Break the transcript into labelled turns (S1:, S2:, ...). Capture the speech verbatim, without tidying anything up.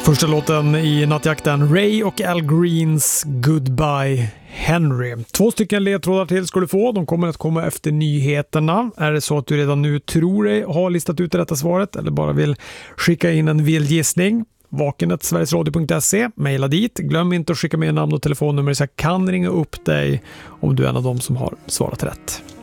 S1: Första låten i nattjakten, Ray och Al Greens Goodbye Henry. Två stycken ledtrådar till ska du få. De kommer att komma efter nyheterna. Är det så att du redan nu tror dig ha listat ut det rätta svaret eller bara vill skicka in en vild gissning? Vakenet sverigesradio punkt se, mejla dit. Glöm inte att skicka med namn och telefonnummer så jag kan ringa upp dig om du är en av dem som har svarat rätt.